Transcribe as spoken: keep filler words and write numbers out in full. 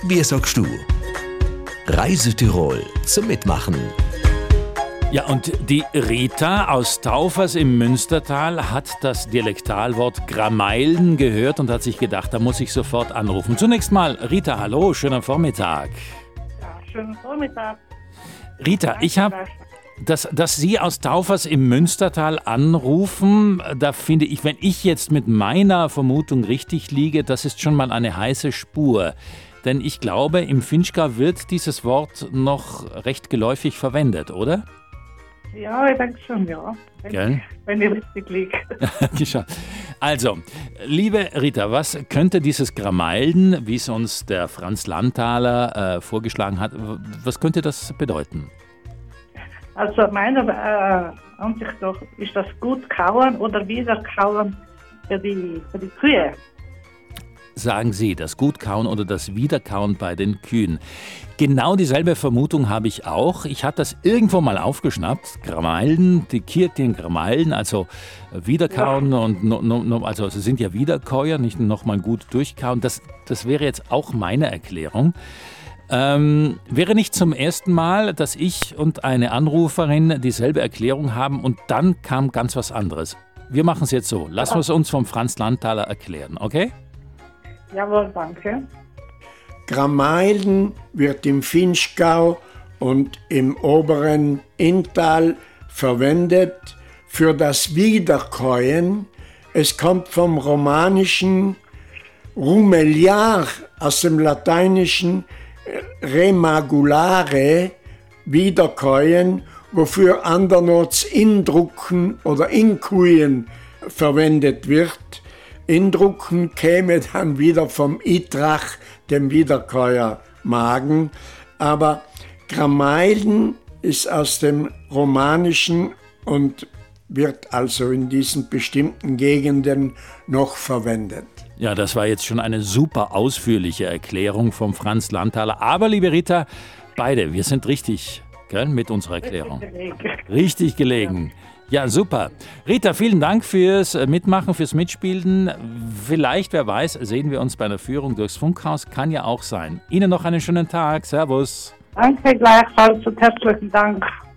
Wie sagst du? Reise Tirol zum Mitmachen. Ja, und die Rita aus Taufers im Münstertal hat das Dialektalwort Grameilen gehört und hat sich gedacht, da muss ich sofort anrufen. Zunächst mal, Rita, hallo, schönen Vormittag. Ja, schönen Vormittag. Rita, ich habe, dass, dass Sie aus Taufers im Münstertal anrufen, da finde ich, wenn ich jetzt mit meiner Vermutung richtig liege, das ist schon mal eine heiße Spur. Denn ich glaube, im Finchgau wird dieses Wort noch recht geläufig verwendet, oder? Ja, ich denke schon, ja. Wenn, Gell? wenn ich richtig liege. Also, liebe Rita, was könnte dieses Grameilen, wie es uns der Franz Landthaler äh, vorgeschlagen hat, was könnte das bedeuten? Also meiner äh, Ansicht nach ist das gut kauen oder wiederkauen für die, für die Kühe. Sagen Sie, das Gutkauen oder das Wiederkauen bei den Kühen. Genau dieselbe Vermutung habe ich auch. Ich habe das irgendwo mal aufgeschnappt. Grameilen, die Kirchen Grameilen, also Wiederkauen ja. und no, no, no, also sie sind ja Wiederkäuer, nicht nochmal gut durchkauen. Das, das wäre jetzt auch meine Erklärung. Ähm, wäre nicht zum ersten Mal, dass ich und eine Anruferin dieselbe Erklärung haben und dann kam ganz was anderes. Wir machen es jetzt so. Lassen wir es uns vom Franz Landthaler erklären, okay? Jawohl, danke. Grameilen wird im Finchgau und im oberen Inntal verwendet für das Wiederkäuen. Es kommt vom romanischen rumeliar, aus dem lateinischen remagulare, wiederkäuen, wofür andernorts indrucken oder inkuien verwendet wird. Indrucken käme dann wieder vom Itrach, dem Wiederkäuermagen. Aber Grameilen ist aus dem Romanischen und wird also in diesen bestimmten Gegenden noch verwendet. Ja, das war jetzt schon eine super ausführliche Erklärung vom Franz Landthaler. Aber, liebe Rita, beide, wir sind richtig, gell, mit unserer Erklärung. Richtig gelegen. Richtig gelegen. Ja, super. Rita, vielen Dank fürs Mitmachen, fürs Mitspielen. Vielleicht, wer weiß, sehen wir uns bei einer Führung durchs Funkhaus. Kann ja auch sein. Ihnen noch einen schönen Tag. Servus. Danke gleichfalls und herzlichen Dank.